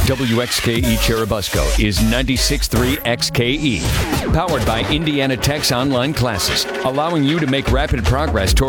WXKE Cherubusco is 96.3 XKE. Powered by Indiana Tech's online classes, allowing you to make rapid progress toward